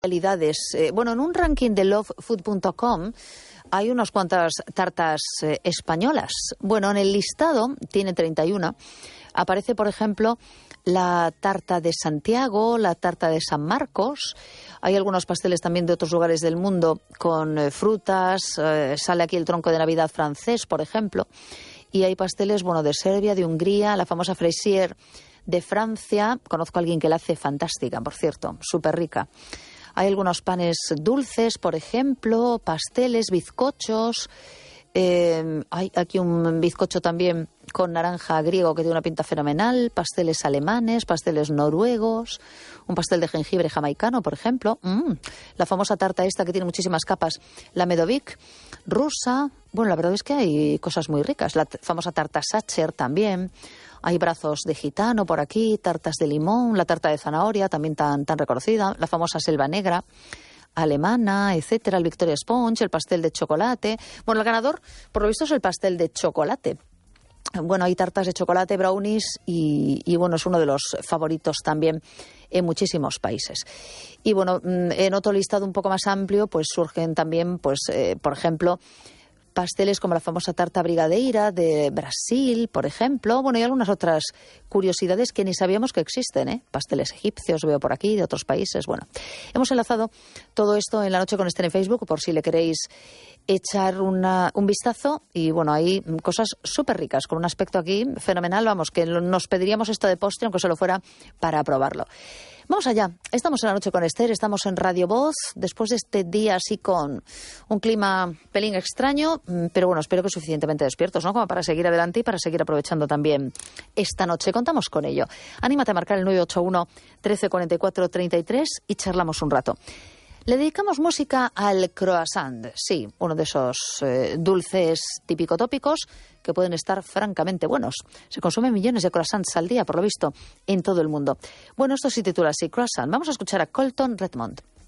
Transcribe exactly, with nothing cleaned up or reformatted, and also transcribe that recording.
Eh, bueno, en un ranking de love food punto com hay unas cuantas tartas eh, españolas. Bueno, en el listado tiene treinta y uno. Aparece, por ejemplo, la tarta de Santiago, la tarta de San Marcos. Hay algunos pasteles también de otros lugares del mundo con eh, frutas. Eh, sale aquí el tronco de Navidad francés, por ejemplo. Y hay pasteles, bueno, de Serbia, de Hungría, la famosa Fraisier de Francia. Conozco a alguien que la hace fantástica, por cierto, súper rica. Hay algunos panes dulces, por ejemplo, pasteles, bizcochos. Eh, hay aquí un bizcocho también con naranja griego que tiene una pinta fenomenal. Pasteles alemanes, pasteles noruegos. Un pastel de jengibre jamaicano, por ejemplo. Mm, la famosa tarta esta que tiene muchísimas capas, la Medovic rusa. Bueno, la verdad es que hay cosas muy ricas. La famosa tarta Sacher también. Hay brazos de gitano por aquí, tartas de limón, la tarta de zanahoria, también tan, tan reconocida, la famosa selva negra alemana, etcétera, el Victoria Sponge, el pastel de chocolate. Bueno, el ganador, por lo visto, es el pastel de chocolate. Bueno, hay tartas de chocolate, brownies y, y bueno, es uno de los favoritos también en muchísimos países. Y bueno, en otro listado un poco más amplio, pues surgen también, pues, eh, por ejemplo, pasteles como la famosa tarta brigadeira de Brasil, por ejemplo. Bueno, y algunas otras curiosidades que ni sabíamos que existen, ¿eh? Pasteles egipcios veo por aquí, de otros países. Bueno, hemos enlazado todo esto en La Noche con Esther en Facebook, por si le queréis echar una, un vistazo. Y bueno, hay cosas súper ricas, con un aspecto aquí fenomenal. Vamos, que nos pediríamos esto de postre, aunque solo fuera para probarlo. Vamos allá. Estamos en La Noche con Esther, estamos en Radio Voz, después de este día así con un clima pelín extraño, pero bueno, espero que suficientemente despiertos, ¿no? Como para seguir adelante y para seguir aprovechando también esta noche. Contamos con ello. Anímate a marcar el nueve ocho uno, trece cuarenta y cuatro, treinta y tres y charlamos un rato. Le dedicamos música al croissant, sí, uno de esos eh, dulces típico-tópicos que pueden estar francamente buenos. Se consumen millones de croissants al día, por lo visto, en todo el mundo. Bueno, esto se titula así, Croissant. Vamos a escuchar a Colton Redmond.